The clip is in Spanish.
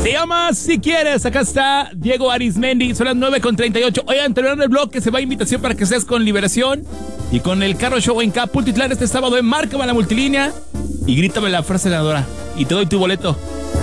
Se llama Si Quieres. Acá está Diego Arismendi. Son las 9:38. Oigan, terminando el bloque, se va a invitación para que seas con Liberación y con el Carro Show en Capultitlán este sábado. Márcame la multilínea y grítame la frase ganadora y te doy tu boleto.